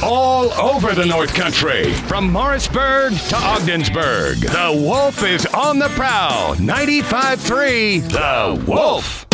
all over the North Country. From Morrisburg to Ogdensburg, the Wolf is on the prowl. 95.3 The Wolf.